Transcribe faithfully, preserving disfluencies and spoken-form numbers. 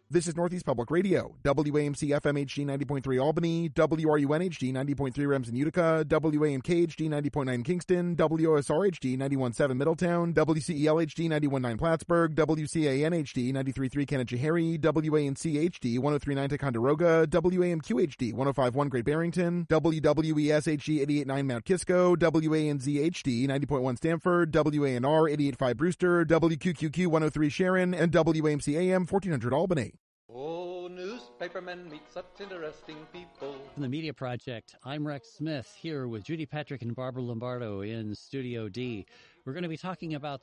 This is Northeast Public Radio, W A M C F M H D ninety point three Albany, W R U N H D ninety point three Remsen Utica, W A M K H D ninety point nine Kingston, W O S R H D ninety-one point seven Middletown, W C E L H D ninety-one point nine Plattsburgh, W C A N H D ninety-three point three Canachahary, W A N C H D one oh three point nine Ticonderoga, W A M Q H D one oh five point one Great Barrington, W W E S H D eighty-eight point nine Mount Kisco, W A N Z H D ninety point one Stamford, W A N R eighty-eight point five Brewster, W Q Q Q one oh three Sharon, and W A M C A M fourteen hundred Albany. Oh, newspapermen meet such interesting people. From the Media Project, I'm Rex Smith here with Judy Patrick and Barbara Lombardo in Studio D. We're going to be talking about